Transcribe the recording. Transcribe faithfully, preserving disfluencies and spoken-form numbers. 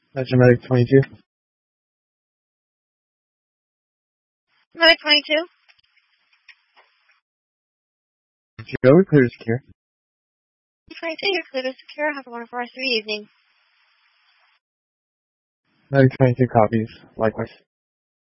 That's your Medic twenty-two. Medic twenty-two. Go, we're clear to secure. twenty-two, you're clear to secure. Have a wonderful rest of your evening. Medic twenty-two copies. Likewise.